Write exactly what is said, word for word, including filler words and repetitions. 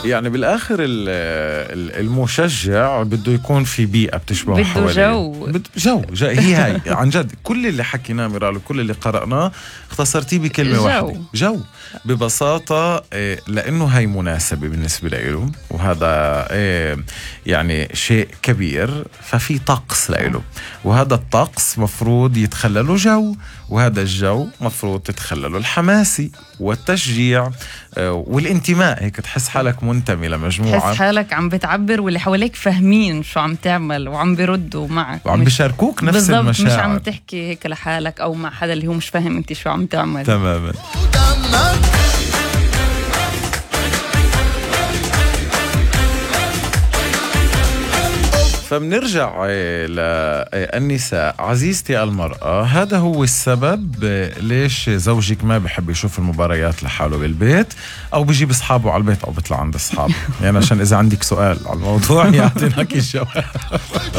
يعني بالآخر المشجع بده يكون في بيئة بتشبه بده حواليه، جو بد جو, جو هي هاي عن جد. كل اللي حكيناه ميرال وكل اللي قرأناه اختصرتيه بكلمة جو. واحدة، جو ببساطة. لأنه هاي مناسبة بالنسبة له، وهذا يعني شيء كبير، ففي طقس له، وهذا الطقس مفروض يتخلله جو، وهذا الجو مفروض تتخلله الحماسي والتشجيع والانتماء. هيك تحس حالك منتمي لمجموعة، تحس حالك عم بتعبر واللي حواليك فاهمين شو عم تعمل وعم بيردوا معك وعم بيشاركوك نفس المشاعر، مش عم تحكي هيك لحالك أو مع حدا اللي هو مش فاهم انت شو عم تعمل تماما. فبنرجع للنساء. عزيزتي المرأة، هذا هو السبب ليش زوجك ما بحب يشوف المباريات لحاله بالبيت، أو بيجيب أصحابه على البيت، أو بيطلع عند أصحابه. يعني عشان إذا عندك سؤال على الموضوع يعطيناك الجواب.